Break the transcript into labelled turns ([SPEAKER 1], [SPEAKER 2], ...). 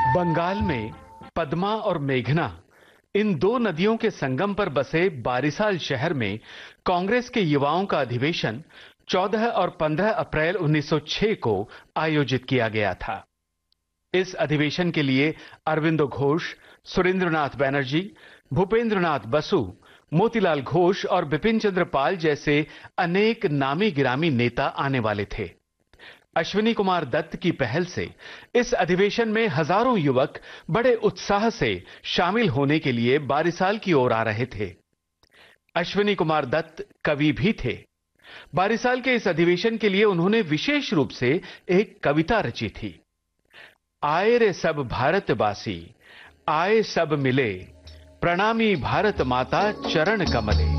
[SPEAKER 1] बंगाल में पद्मा और मेघना इन दो नदियों के संगम पर बसे बारिसाल शहर में कांग्रेस के युवाओं का अधिवेशन 14 और 15 अप्रैल 1906 को आयोजित किया गया था। इस अधिवेशन के लिए अरविंदो घोष, सुरेंद्रनाथ बैनर्जी, भूपेंद्रनाथ बसु, मोतीलाल घोष और बिपिन चंद्र पाल जैसे अनेक नामी गिरामी नेता आने वाले थे। अश्विनी कुमार दत्त की पहल से इस अधिवेशन में हजारों युवक बड़े उत्साह से शामिल होने के लिए बारिसाल की ओर आ रहे थे। अश्विनी कुमार दत्त कवि भी थे। बारिसाल के इस अधिवेशन के लिए उन्होंने विशेष रूप से एक कविता रची थी। आए रे सब भारतवासी, आए सब मिले, प्रणामी भारत माता चरण कमले।